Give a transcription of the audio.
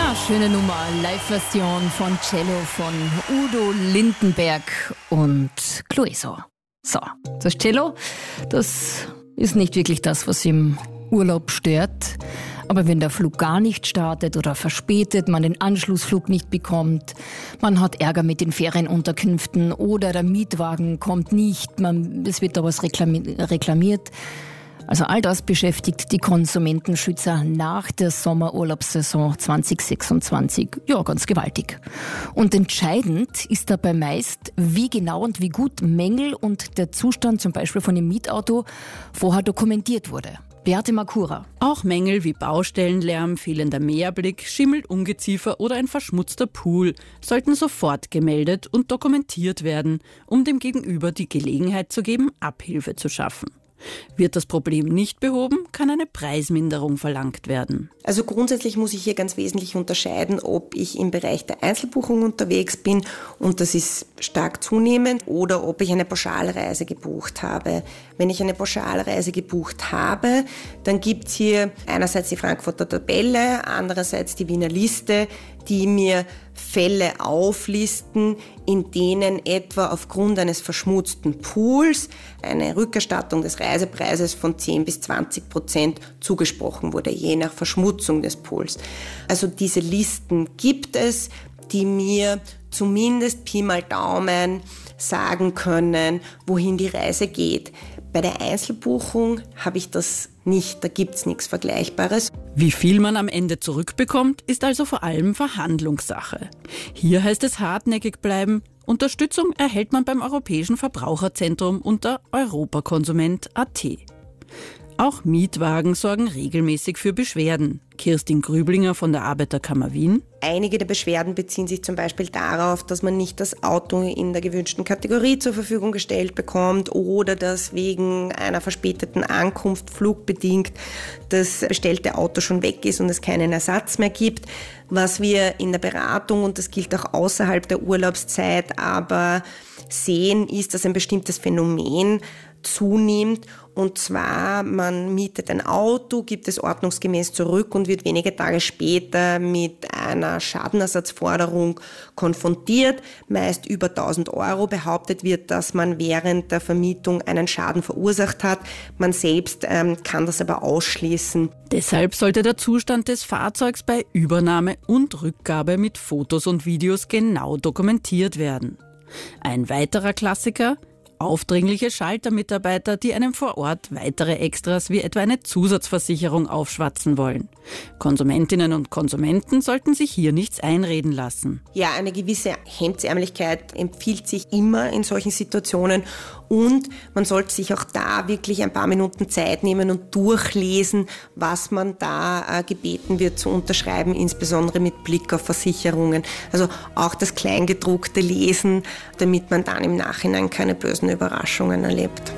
Schöne Nummer, Live-Version von Cello von Udo Lindenberg und Clueso. So, das Cello, das ist nicht wirklich das, was im Urlaub stört. Aber wenn der Flug gar nicht startet oder verspätet, man den Anschlussflug nicht bekommt, man hat Ärger mit den Ferienunterkünften oder der Mietwagen kommt nicht, es wird da was reklamiert. Also all das beschäftigt die Konsumentenschützer nach der Sommerurlaubssaison 2026 ja ganz gewaltig. Und entscheidend ist dabei meist, wie genau und wie gut Mängel und der Zustand zum Beispiel von dem Mietauto vorher dokumentiert wurde. Beate Makura. Auch Mängel wie Baustellenlärm, fehlender Meerblick, Schimmel, Ungeziefer oder ein verschmutzter Pool sollten sofort gemeldet und dokumentiert werden, um dem Gegenüber die Gelegenheit zu geben, Abhilfe zu schaffen. Wird das Problem nicht behoben, kann eine Preisminderung verlangt werden. Also grundsätzlich muss ich hier ganz wesentlich unterscheiden, ob ich im Bereich der Einzelbuchung unterwegs bin und das ist stark zunehmend oder ob ich eine Pauschalreise gebucht habe. Wenn ich eine Pauschalreise gebucht habe, dann gibt es hier einerseits die Frankfurter Tabelle, andererseits die Wiener Liste, die mir Fälle auflisten, in denen etwa aufgrund eines verschmutzten Pools eine Rückerstattung des Reisepreises von 10-20% zugesprochen wurde, je nach Verschmutzung des Pools. Also diese Listen gibt es, die mir zumindest Pi mal Daumen sagen können, wohin die Reise geht. Bei der Einzelbuchung habe ich das nicht, da gibt es nichts Vergleichbares. Wie viel man am Ende zurückbekommt, ist also vor allem Verhandlungssache. Hier heißt es hartnäckig bleiben. Unterstützung erhält man beim Europäischen Verbraucherzentrum unter europakonsument.at. Auch Mietwagen sorgen regelmäßig für Beschwerden. Kirstin Grüblinger von der Arbeiterkammer Wien. Einige der Beschwerden beziehen sich zum Beispiel darauf, dass man nicht das Auto in der gewünschten Kategorie zur Verfügung gestellt bekommt oder dass wegen einer verspäteten Ankunft flugbedingt das bestellte Auto schon weg ist und es keinen Ersatz mehr gibt. Was wir in der Beratung, und das gilt auch außerhalb der Urlaubszeit, aber sehen, ist, dass ein bestimmtes Phänomen zunimmt. Und zwar, man mietet ein Auto, gibt es ordnungsgemäß zurück und wird wenige Tage später mit einer Schadenersatzforderung konfrontiert, meist über 1.000 Euro. Behauptet wird, dass man während der Vermietung einen Schaden verursacht hat. Man selbst kann das aber ausschließen. Deshalb sollte der Zustand des Fahrzeugs bei Übernahme und Rückgabe mit Fotos und Videos genau dokumentiert werden. Ein weiterer Klassiker: aufdringliche Schaltermitarbeiter, die einem vor Ort weitere Extras wie etwa eine Zusatzversicherung aufschwatzen wollen. Konsumentinnen und Konsumenten sollten sich hier nichts einreden lassen. Ja, eine gewisse Hemdsärmlichkeit empfiehlt sich immer in solchen Situationen und man sollte sich auch da wirklich ein paar Minuten Zeit nehmen und durchlesen, was man da gebeten wird zu unterschreiben, insbesondere mit Blick auf Versicherungen. Also auch das Kleingedruckte lesen, damit man dann im Nachhinein keine bösen Überraschungen erlebt.